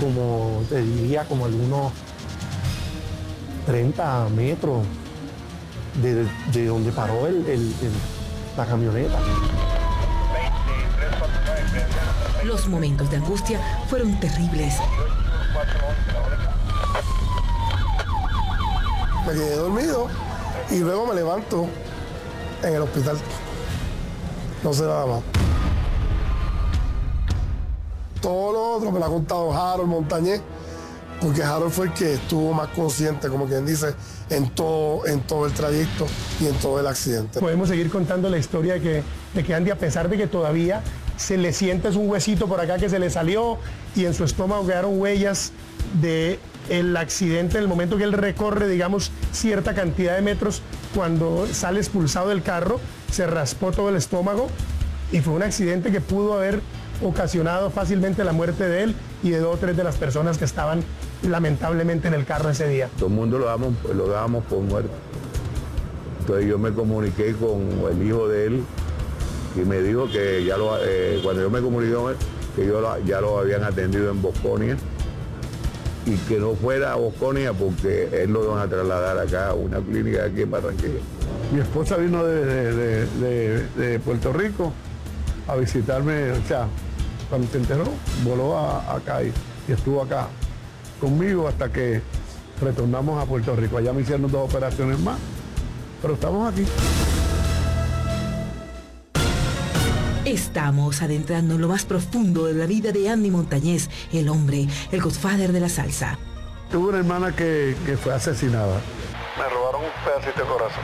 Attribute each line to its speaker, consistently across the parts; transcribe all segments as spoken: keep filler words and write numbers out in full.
Speaker 1: como, te diría, como algunos treinta metros de, de donde paró el, el, el, la camioneta.
Speaker 2: Los momentos de angustia fueron terribles.
Speaker 3: Me quedé dormido y luego me levanto en el hospital. No sé nada más. Todo lo otro me lo ha contado Harold Montañez, porque Harold fue el que estuvo más consciente, como quien dice, en todo, en todo el trayecto y en todo el accidente.
Speaker 4: Podemos seguir contando la historia de que, de que Andy, a pesar de que todavía se le siente un huesito por acá que se le salió y en su estómago quedaron huellas del accidente en el momento que él recorre, digamos, cierta cantidad de metros, cuando sale expulsado del carro, se raspó todo el estómago y fue un accidente que pudo haber ocasionado fácilmente la muerte de él y de dos o tres de las personas que estaban lamentablemente en el carro ese día.
Speaker 5: Todo el mundo lo dábamos, lo dábamos por muerto. Entonces yo me comuniqué con el hijo de él y me dijo que ya lo, eh, cuando yo me comuniqué con él, que yo lo, ya lo habían atendido en Bosconia y que no fuera a Bosconia porque él lo van a trasladar acá a una clínica aquí en Barranquilla.
Speaker 6: Mi esposa vino de, de, de, de, de Puerto Rico a visitarme, o sea, cuando se enteró, voló a, acá y, y estuvo acá conmigo hasta que retornamos a Puerto Rico. Allá me hicieron dos operaciones más, pero estamos aquí.
Speaker 2: Estamos adentrando en lo más profundo de la vida de Andy Montañez, el hombre, el godfather de la salsa.
Speaker 6: Tuve una hermana que, que fue asesinada. Me robaron un pedacito de corazón.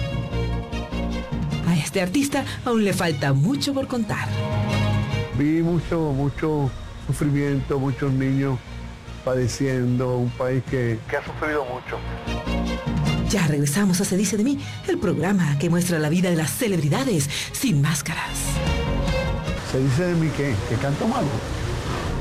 Speaker 2: A este artista aún le falta mucho por contar.
Speaker 6: Vi mucho, mucho sufrimiento, muchos niños padeciendo, un país que, que ha sufrido mucho.
Speaker 2: Ya regresamos a Se Dice de Mí, el programa que muestra la vida de las celebridades sin máscaras.
Speaker 6: ¿Se dice de mí qué? ¿Que canto malo?